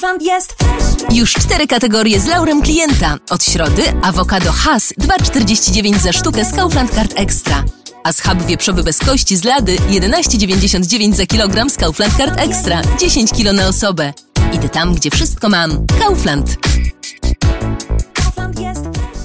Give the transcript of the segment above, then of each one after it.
Jest. Już 4 kategorie z laurem klienta. Od środy awokado Hass 2,49 za sztukę z Kaufland Card Extra. A schab wieprzowy bez kości z lady 11,99 za kilogram z Kaufland Card Extra. 10 kg na osobę. Idę tam, gdzie wszystko mam. Kaufland. Jest.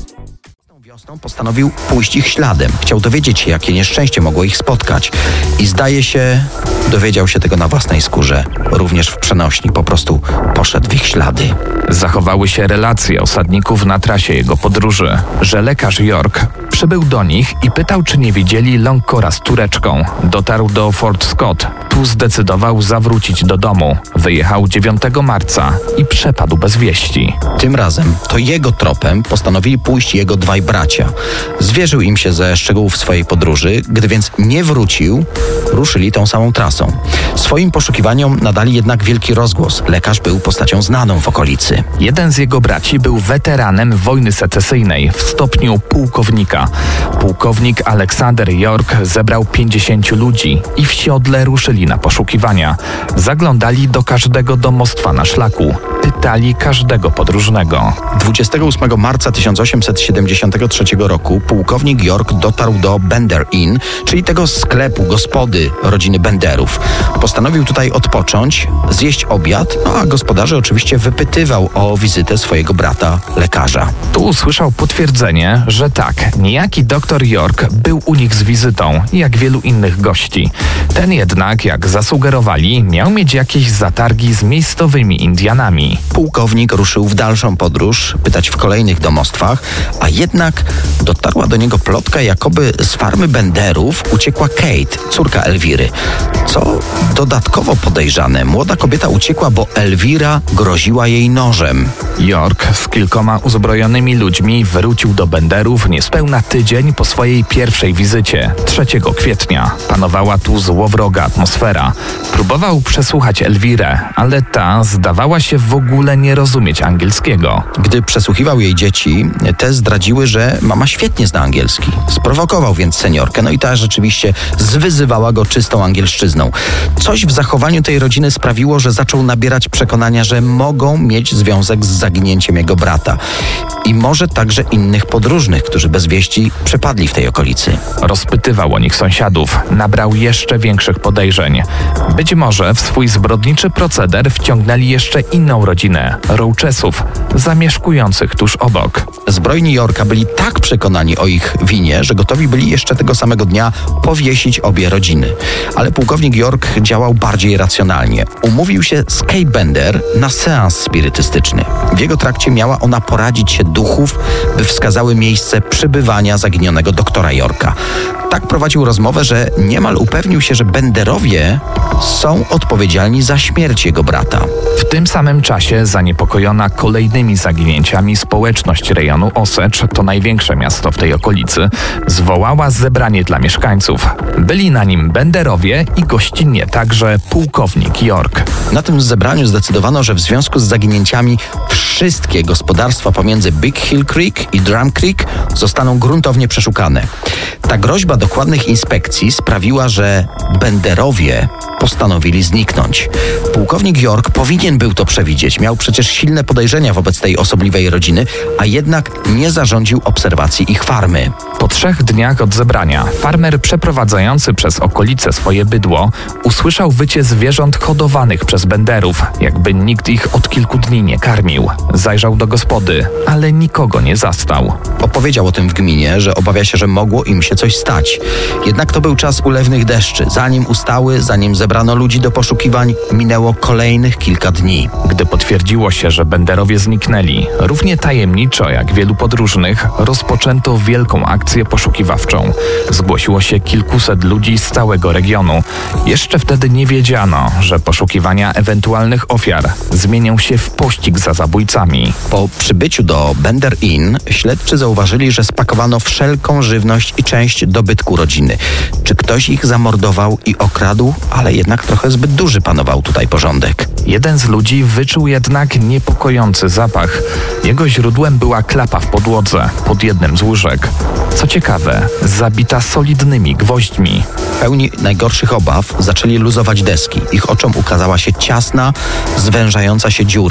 Wiosną postanowił pójść ich śladem. Chciał dowiedzieć się, jakie nieszczęście mogło ich spotkać. I zdaje się, dowiedział się tego na własnej skórze. Również w przenośni. Po prostu poszedł w ich ślady. Zachowały się relacje osadników na trasie jego podróży, że lekarz York przybył do nich i pytał, czy nie widzieli Longcora z Tureczką. Dotarł do Fort Scott. Tu zdecydował zawrócić do domu. Wyjechał 9 marca i przepadł bez wieści. Tym razem to jego tropem postanowili pójść jego dwaj bracia. Zwierzył im się ze szczegółów swojej podróży. Gdy więc nie wrócił, ruszyli tą samą trasą. Swoim poszukiwaniom nadali jednak wielki rozgłos. Lekarz był postacią znaną w okolicy. Jeden z jego braci był weteranem wojny secesyjnej w stopniu pułkownika. Pułkownik Aleksander York zebrał 50 ludzi i w siodle ruszyli na poszukiwania. Zaglądali do każdego domostwa na szlaku. Pytali każdego podróżnego. 28 marca 1873 roku pułkownik York dotarł do Bender Inn, czyli tego sklepu, gospody rodziny Benderów. Postanowił tutaj odpocząć, zjeść obiad, a gospodarze oczywiście wypytywał o wizytę swojego brata, lekarza. Tu usłyszał potwierdzenie, że tak, niejaki doktor York był u nich z wizytą, jak wielu innych gości. Ten jednak, jak zasugerowali, miał mieć jakieś zatargi z miejscowymi Indianami. Pułkownik ruszył w dalszą podróż, pytać w kolejnych domostwach, a jednak dotarła do niego plotka, jakoby z farmy Benderów uciekła Kate, córka Elwiry. Co dodatkowo podejrzane, młoda kobieta uciekła, bo Elwira groziła jej nożem. York z kilkoma uzbrojonymi ludźmi wrócił do Benderów niespełna tydzień po swojej pierwszej wizycie, 3 kwietnia. Panowała tu złowroga atmosfera. Próbował przesłuchać Elwirę, ale ta zdawała się w ogóle nie rozumieć angielskiego. Gdy przesłuchiwał jej dzieci, te zdradziły, że mama świetnie zna angielski. Sprowokował więc seniorkę, no i ta rzeczywiście zwyzywała go czystą angielszczyzną. Coś w zachowaniu tej rodziny sprawiło, że zaczął nabierać przekonania, że mogą mieć związek z zaginięciem jego brata. I może także innych podróżnych, którzy bez wieści przepadli w tej okolicy. Rozpytywał o nich sąsiadów, nabrał jeszcze większych podejrzeń. Być może w swój zbrodniczy proceder wciągnęli jeszcze inną rodzinę, Roachesów, zamieszkujących tuż obok. Zbrojni Yorka byli tak przekonani o ich winie, że gotowi byli jeszcze tego samego dnia powiesić obie rodziny. Ale pułkownik York działał bardziej racjonalnie. Umówił się z Kate Bender na seans spirytystyczny. W jego trakcie miała ona poradzić się duchów, by wskazały miejsce przebywania zaginionego doktora Yorka. Tak prowadził rozmowę, że niemal upewnił się, że Benderowie są odpowiedzialni za śmierć jego brata. W tym samym czasie zaniepokojona kolejnymi zaginięciami społeczność rejonu Osage, to największe miasto w tej okolicy, zwołała zebranie dla mieszkańców. Byli na nim Benderowie i gościnnie także pułkownik York. Na tym zebraniu zdecydowano, że w związku z zaginięciami wszystkie gospodarstwa pomiędzy Big Hill Creek i Drum Creek zostaną gruntownie przeszukane. Ta groźba dokładnych inspekcji sprawiła, że Benderowie postanowili zniknąć. Pułkownik York powinien był to przewidzieć. Miał przecież silne podejrzenia wobec tej osobliwej rodziny, a jednak nie zarządził obserwacji ich farmy. Po 3 dniach od zebrania farmer przeprowadzający przez okolice swoje bydło usłyszał wycie zwierząt hodowanych przez Benderów, jakby nikt ich od kilku dni nie karmił. Zajrzał do gospody, ale nikogo nie zastał. Opowiedział o tym w gminie, że obawia się, że mogło im się coś stać. Jednak to był czas ulewnych deszczy. Zanim ustały, zanim zebrano ludzi do poszukiwań, minęło kolejnych kilka dni. Gdy potwierdziło się, że Benderowie zniknęli, równie tajemniczo jak wielu podróżnych, rozpoczęto wielką akcję poszukiwawczą. Zgłosiło się kilkuset ludzi z całego regionu. Jeszcze wtedy nie wiedziano, że poszukiwania ewentualnych ofiar zmienią się w pościg za zabójcami. Po przybyciu do Bender Inn śledczy zauważyli, że spakowano wszelką żywność i część dobytku rodziny. Czy ktoś ich zamordował i okradł, ale jednak trochę zbyt duży panował tutaj porządek. Jeden z ludzi wyczuł jednak niepokojący zapach. Jego źródłem była klapa w podłodze, pod jednym z łóżek. Co ciekawe, zabita solidnymi gwoźdźmi. Pełni najgorszych obaw zaczęli luzować deski. Ich oczom ukazała się ciasna, zwężająca się dziura.